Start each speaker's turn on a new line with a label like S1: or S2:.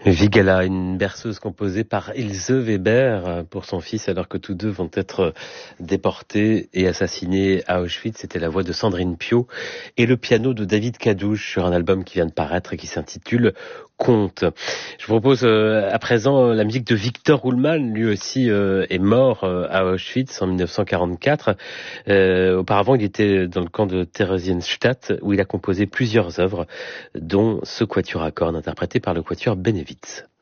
S1: Vigala, une berceuse composée par Ilse Weber pour son fils alors que tous deux vont être déportés et assassinés à Auschwitz. C'était la voix de Sandrine Piau et le piano de David Cadouche sur un album qui vient de paraître et qui s'intitule Conte. Je vous propose à présent la musique de Victor Ullmann, lui aussi est mort à Auschwitz en 1944. Auparavant, il était dans le camp de Theresienstadt où il a composé plusieurs œuvres, dont ce quatuor à cordes interprété par le quatuor Benevitz.